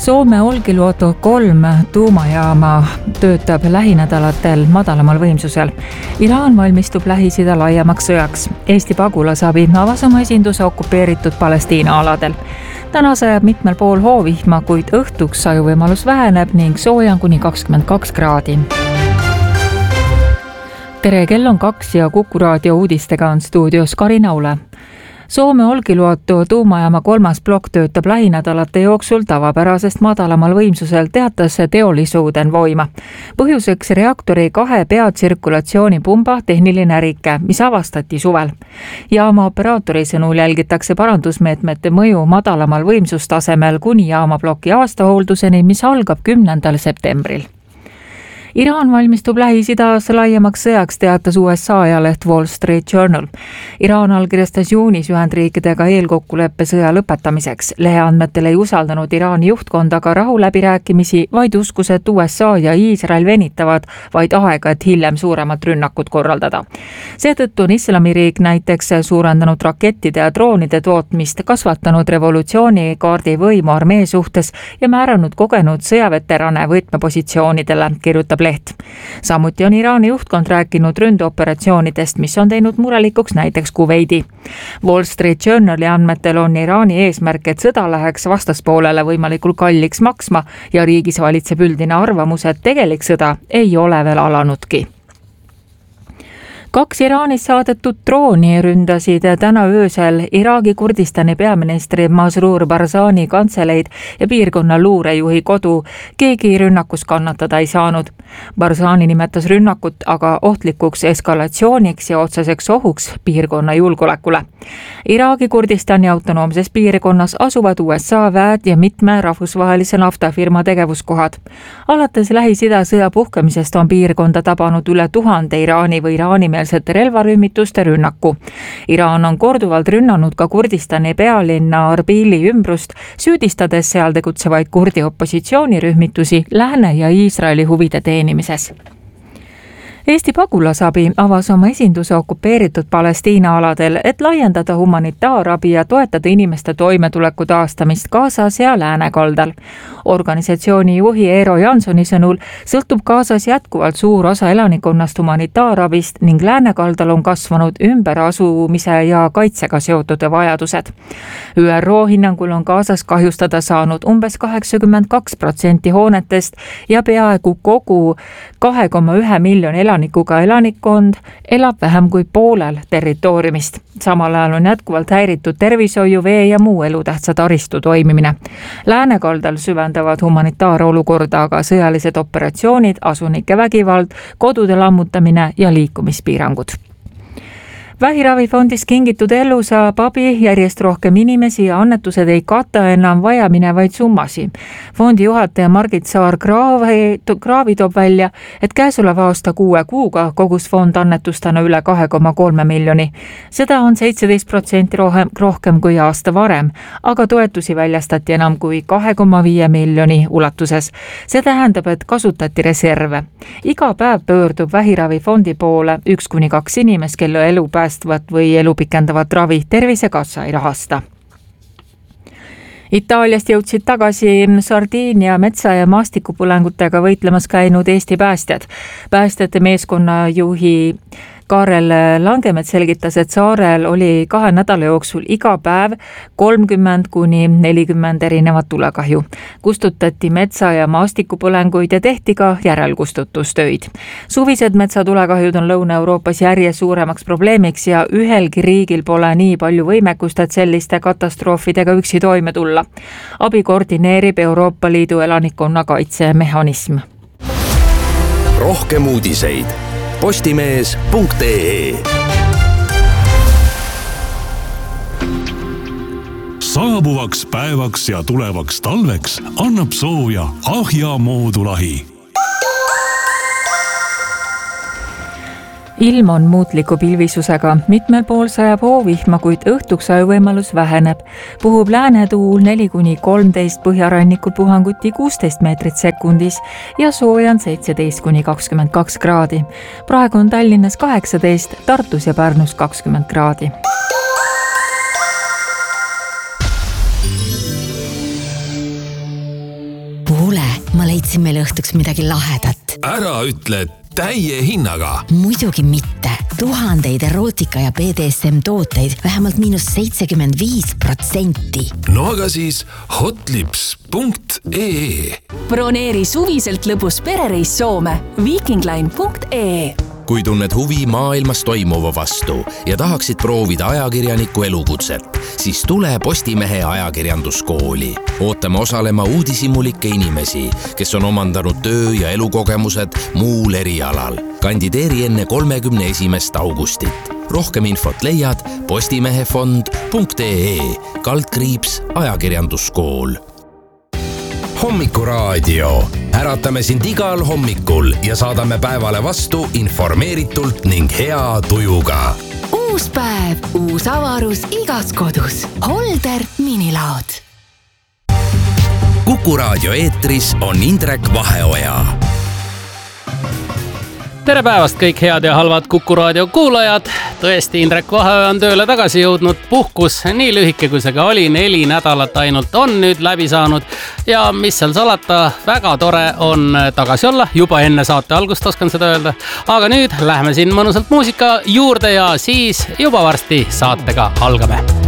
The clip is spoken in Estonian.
Soome Olkiluoto 3 tuumajaama töötab lähinädalatel madalamal võimsusel. Iraan valmistub Lähis-Ida laiemaks sõjaks. Eesti pagulasabi avas oma esinduse okupeeritud Palestiina aladel. Täna sajab mitmel pool hoovihma, kuid õhtuks sajuvõimalus väheneb ning sooja on kuni 22 kraadi. Tere, kell on 2 ja Kuku raadio uudistega on stuudios Karina Ule. Soome Olkiluoto tuumajaama 3. plokk töötab lähinädalate jooksul tavapärasest madalamal võimsusel, teatas teolisuuden voima. Põhjuseks reaktori 2 peatsirkulatsioonipumba tehniline rike, mis avastati suvel. Jaama operaatori sõnul jälgitakse parandusmeetmete mõju madalamal võimsustasemel kuni jaamaploki aastahoolduseni, mis algab 10. septembril. Iraan valmistub Lähis-Idas laiemaks sõjaks, teatas USA ajaleht Wall Street Journal. Iraan allkirjastas juunis Ühendriikidega eelkokkuleppe sõja lõpetamiseks. Lehe andmetel ei usaldanud Iraani juhtkond aga rahuläbirääkimisi, vaid uskus, et USA ja Iisrael venitavad vaid aega, et hiljem suuremat rünnakut korraldada. Seetõttu on Islamiriik näiteks suurendanud rakettide ja droonide tootmist, kasvatanud revolutsioonikaardi võimu armee suhtes ja määranud kogenud sõjaveterane võtmepositsioonidele, kirjutab leht. Samuti on Iraani juhtkond rääkinud ründeoperatsioonidest, mis on teinud murelikuks näiteks Kuveidi. Wall Street Journali andmetel on Iraani eesmärk, et sõda läheks vastaspoolele võimalikult kalliks maksma ja riigis valitseb üldine arvamus, et tegelik sõda ei ole veel alanudki. 2 Iraanis saadetud drooni ründasid täna öösel Iraagi Kurdistani peaministri Masroor Barzani kantseleid ja piirkonna luurejuhi kodu. Keegi rünnakus kannatada ei saanud. Barzani nimetas rünnakut aga ohtlikuks eskalatsiooniks ja otseseks ohuks piirkonna julgeolekule. Iraagi Kurdistani autonoomses piirkonnas asuvad USA väed ja mitme rahvusvahelise naftafirma tegevuskohad. Alates Lähis-Ida sõja puhkemisest on piirkonda tabanud üle 1000 Iraani või iraanimeelsete relvarühmituste rünnaku. Iraan on korduvalt rünnanud ka Kurdistani pealinna Arbili ümbrust, süüdistades seal tegutsevaid kurdi opositsioonirühmitusi Lääne ja Iisraeli huvide teenimises. Eesti pagulasabi avas oma esinduse okupeeritud Palestiina aladel, et laiendada humanitaarabi ja toetada inimeste toimetuleku taastamist Gazas ja läänekaldal. Organisatsiooni juhi Eero Jansoni sõnul sõltub Gazas jätkuvalt suur osa elanikkonnast humanitaarabist ning läänekaldal on kasvanud ümberasumise ja kaitsega seotud vajadused. ÜRO hinnangul on Gazas kahjustada saanud umbes 82% hoonetest ja peaaegu kogu 2,1 miljoni elanikuga elanikkond elab vähem kui poolel territooriumist. Samal ajal on jätkuvalt häiritud tervishoiu, vee ja muu elutähtsa taristu toimimine. Läänekaldal süvendavad humanitaarolukorda aga sõjalised operatsioonid, asunike vägivald, kodude lammutamine ja liikumispiirangud. Vähiravifondis kingitud ellu saab abi järjest rohkem inimesi ja annetused ei kata enam vajaminevaid summasi. Fondi juhataja Margit Saar-Kraavi toob välja, et käesoleva aasta 6 kuuga kogus fond annetustena üle 2,3 miljoni. Seda on 17% rohkem kui aasta varem, aga toetusi väljastati enam kui 2,5 miljoni ulatuses. See tähendab, et kasutati reserve. Iga päev pöördub Vähiravifondi poole 1-2 inimest, kelle elu päästvat või elu pikendavat ravi Tervisekassa ei rahasta. Itaaliast jõudsid tagasi Sardiinia metsa- ja maastikupõlengutega võitlemas käinud Eesti päästjad. Päästjate meeskonna juhi Kaarel Langemets selgitas, et saarel oli 2 nädala jooksul iga päev 30-40 erinevat tulekahju. Kustutati metsa- ja maastikupõlenguid ja tehti ka järelkustutustöid. Suvised metsatulekahjud on Lõuna-Euroopas järjest suuremaks probleemiks ja ühelgi riigil pole nii palju võimekust, et selliste katastroofidega üksi toime tulla. Abi koordineerib Euroopa Liidu elanikkonnakaitsemehhanism. Rohkem uudiseid postimees.ee. Saabuvaks päevaks ja tulevaks talveks annab sooja Ahja moodulahi. Ilm on muutliku pilvisusega, mitmel pool sajab hoovihma, kuid õhtuks ajuvõimalus väheneb. Puhub läänetuul 4-13, põhjarannikul puhanguti 16 meetrit sekundis ja sooja on 17-22 kraadi. Praegu on Tallinnas 18, Tartus ja Pärnus 20 kraadi. ma leidsin meile õhtuks midagi lahedat. Ära ütle täie hinnaga. Muidugi mitte. Tuhandeid erootika ja BDSM tooteid vähemalt -75%. No aga siis hotlips.ee. Broneeri suviselt lõbus perereis Soome vikingline.ee. Kui tunned huvi maailmas toimuva vastu ja tahaksid proovida ajakirjaniku elukutset, siis tule Postimehe ajakirjanduskooli. Ootame osalema uudishimulikke inimesi, kes on omandanud töö- ja elukogemused muul erialal. Kandideeri enne 31. augustit. Rohkem infot leiad postimehefond.ee/ajakirjanduskool. Hommikuraadio. Äratame sind igal hommikul ja saadame päevale vastu informeeritult ning hea tujuga. Uus päev, uus avarus igas kodus. Holder minilaod. Kuku Raadio eetris on Indrek Vaheoja. Tere päevast kõik head ja halvad Kuku Raadio kuulajad. Tõesti, Indrek Vaheoja on tööle tagasi jõudnud. Puhkus, nii lühike kui see ka oli, 4 nädalat ainult on nüüd läbi saanud. Ja mis seal salata, väga tore on tagasi olla. Juba enne saate algust oskan seda öelda. Aga nüüd läheme siin mõnusalt muusika juurde ja siis juba varsti saatega algame.